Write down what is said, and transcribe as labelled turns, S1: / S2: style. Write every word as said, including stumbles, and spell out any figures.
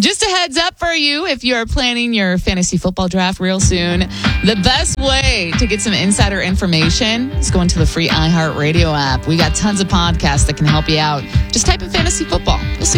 S1: Just a heads up for you, if you're planning your fantasy football draft real soon, the best way to get some insider information is going to the free iHeartRadio app. We got tons of podcasts that can help you out. Just type in fantasy football. You'll see